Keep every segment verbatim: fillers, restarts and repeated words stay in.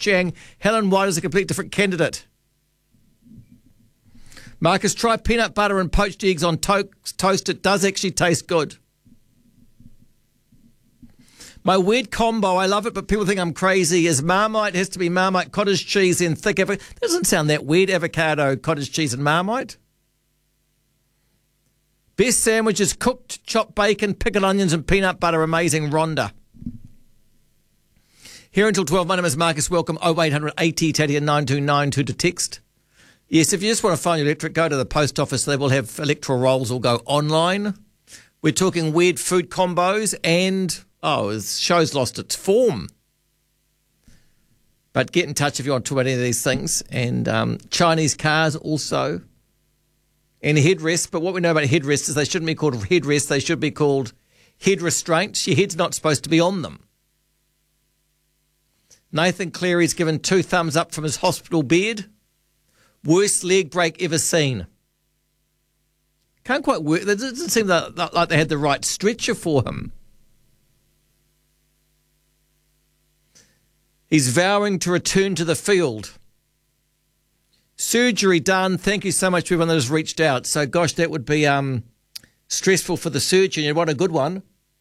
Chang. Helen White is a complete different candidate. Marcus, try peanut butter and poached eggs on to- toast. It does actually taste good. My weird combo, I love it, but people think I'm crazy, is Marmite. It has to be Marmite, cottage cheese, and thick avocado. Doesn't sound that weird, avocado, cottage cheese, and Marmite. Best sandwich is cooked chopped bacon, pickled onions, and peanut butter. Amazing, Rhonda. Here until twelve, my name is Marcus. Welcome, oh eight hundred eighty, Teddy, and nine two nine two to text. Yes, if you just want to find your electorate, go to the post office. They will have electoral rolls or go online. We're talking weird food combos and, oh, the show's lost its form. But get in touch if you want to talk about any of these things. And um, Chinese cars also. And headrests. But what we know about headrests is they shouldn't be called headrests. They should be called head restraints. Your head's not supposed to be on them. Nathan Cleary's given two thumbs up from his hospital bed. Worst leg break ever seen. Can't quite work. It doesn't seem like they had the right stretcher for him. He's vowing to return to the field. Surgery done. Thank you so much to everyone that has reached out. So, gosh, that would be um, stressful for the surgeon. You want a good one.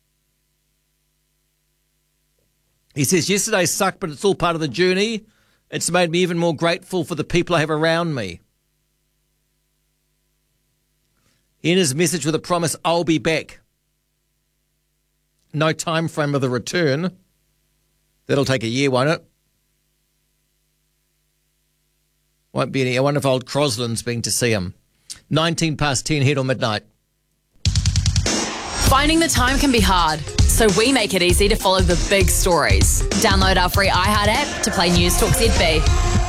He says, yesterday sucked, but it's all part of the journey. It's made me even more grateful for the people I have around me. In his message with a promise, I'll be back. No time frame of the return. That'll take a year, won't it? Won't be any. I wonder if old Crosland's been to see him. nineteen past ten, head on midnight. Finding the time can be hard, so we make it easy to follow the big stories. Download our free iHeart app to play News Talk Z B.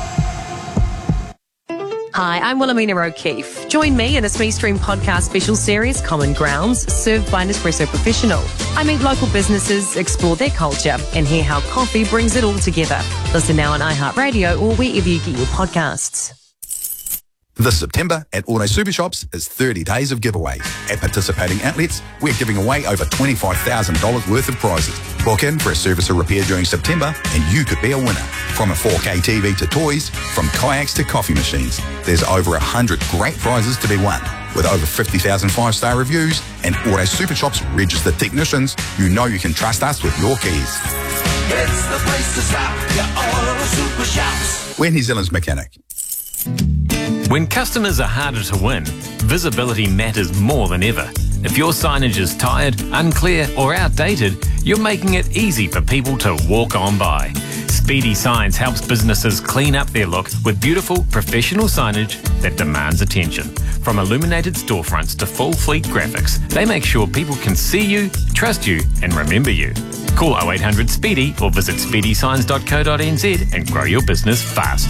Hi, I'm Wilhelmina O'Keefe. Join me in a Smee Stream podcast special series, Common Grounds, served by Nespresso Professional. I meet local businesses, explore their culture, and hear how coffee brings it all together. Listen now on iHeartRadio or wherever you get your podcasts. This September at Auto Super Shops is thirty days of giveaways. At participating outlets, we're giving away over twenty-five thousand dollars worth of prizes. Book in for a service or repair during September and you could be a winner. From a four K T V to toys, from kayaks to coffee machines, there's over one hundred great prizes to be won. With over fifty thousand five-star reviews and Auto Super Shops registered technicians, you know you can trust us with your keys. It's the place to stop, your Auto Super Shops. We're New Zealand's mechanic. When customers are harder to win, visibility matters more than ever. If your signage is tired, unclear or outdated, you're making it easy for people to walk on by. Speedy Signs helps businesses clean up their look with beautiful, professional signage that demands attention. From illuminated storefronts to full fleet graphics, they make sure people can see you, trust you and remember you. Call oh eight hundred SPEEDY or visit speedy signs dot co dot n z and grow your business faster.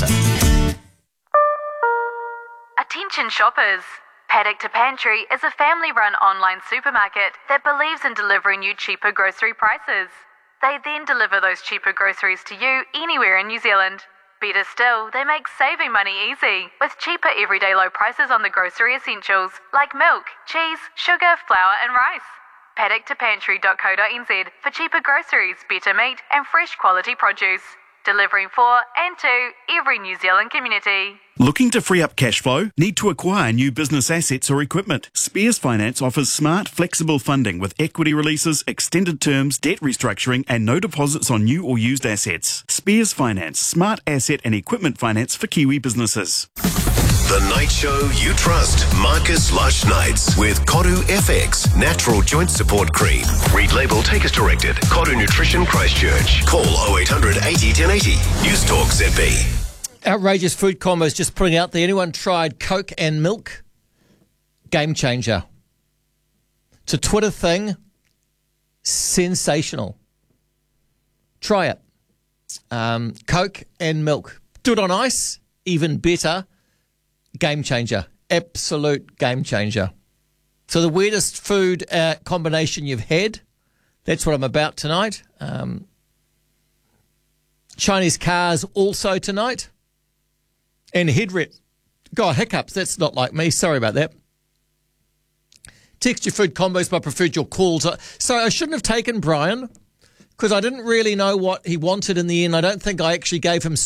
Attention shoppers. Paddock to Pantry is a family-run online supermarket that believes in delivering you cheaper grocery prices. They then deliver those cheaper groceries to you anywhere in New Zealand. Better still, they make saving money easy, with cheaper everyday low prices on the grocery essentials like milk, cheese, sugar, flour and rice. paddock to pantry dot co dot n z for cheaper groceries, better meat and fresh quality produce. Delivering for and to every New Zealand community. Looking to free up cash flow? Need to acquire new business assets or equipment? Spears Finance offers smart, flexible funding with equity releases, extended terms, debt restructuring and no deposits on new or used assets. Spears Finance, smart asset and equipment finance for Kiwi businesses. The night show you trust. Marcus Lush Nights with Koru F X Natural Joint Support Cream. Read label, take as directed. Koru Nutrition Christchurch. Call oh eight hundred eighty ten eighty. News Talk Z B. Outrageous food combos just putting out there. Anyone tried Coke and milk? Game changer. It's a Twitter thing. Sensational. Try it. Um, Coke and milk. Do it on ice. Even better. Game changer. Absolute game changer. So the weirdest food uh, combination you've had, that's what I'm about tonight. Um, Chinese cars also tonight. And headrest. God, hiccups. That's not like me. Sorry about that. Text your food combos, but I preferred your calls. So I shouldn't have taken Brian because I didn't really know what he wanted in the end. I don't think I actually gave him